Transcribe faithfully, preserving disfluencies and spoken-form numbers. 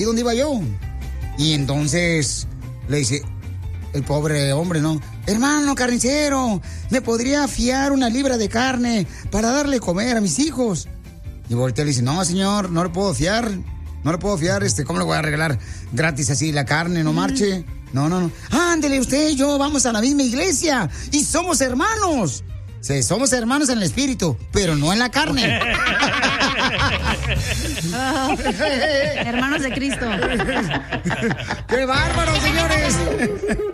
¿y dónde iba yo? Y entonces le dice el pobre hombre, ¿no? Hermano carnicero, ¿me podría fiar una libra de carne para darle comer a mis hijos? Y voltea y le dice, no, señor, no le puedo fiar. No le puedo fiar, este, ¿cómo le voy a regalar gratis así la carne? No marche. No, no, no. Ándele, usted y yo vamos a la misma iglesia y somos hermanos. Sí, somos hermanos en el espíritu, pero no en la carne. Oh, hermanos de Cristo. ¡Qué bárbaro, señores!